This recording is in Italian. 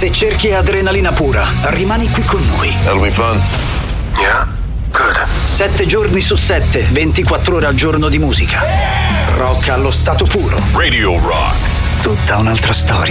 Se cerchi adrenalina pura, rimani qui con noi. That'll be fun. Yeah, good. 7 giorni su 7, 24 ore al giorno di musica. Rock allo stato puro. Radio Rock. Tutta un'altra storia.